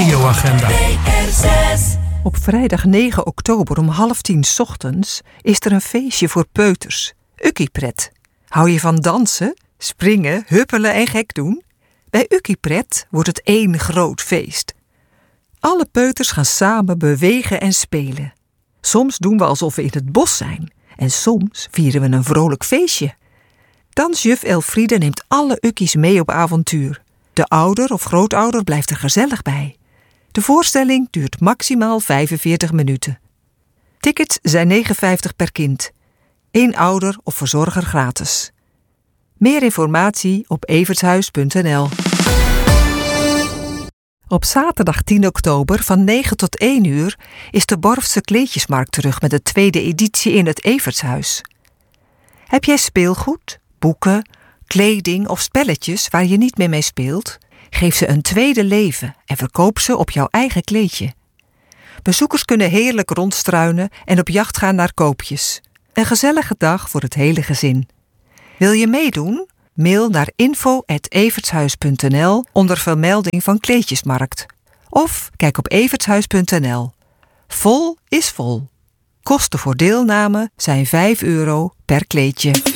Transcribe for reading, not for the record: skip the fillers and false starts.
regioagenda. Op vrijdag 9 oktober om 9:30 ochtends is er een feestje voor peuters. Ukkiepret. Hou je van dansen, springen, huppelen en gek doen? Bij Ukkiepret wordt het één groot feest. Alle peuters gaan samen bewegen en spelen. Soms doen we alsof we in het bos zijn. En soms vieren we een vrolijk feestje. Dansjuf Elfriede neemt alle ukkies mee op avontuur. De ouder of grootouder blijft er gezellig bij. De voorstelling duurt maximaal 45 minuten. Tickets zijn €59 per kind. 1 ouder of verzorger gratis. Meer informatie op evertshuis.nl. Op zaterdag 10 oktober van 9 tot 1 uur is de Borftse Kleedjesmarkt terug met de 2e editie in het Evertshuis. Heb jij speelgoed, boeken, kleding of spelletjes waar je niet meer mee speelt? Geef ze een tweede leven en verkoop ze op jouw eigen kleedje. Bezoekers kunnen heerlijk rondstruinen en op jacht gaan naar koopjes. Een gezellige dag voor het hele gezin. Wil je meedoen? Mail naar info@evertshuis.nl onder vermelding van Kleedjesmarkt. Of kijk op evertshuis.nl. Vol is vol. Kosten voor deelname zijn €5 per kleedje.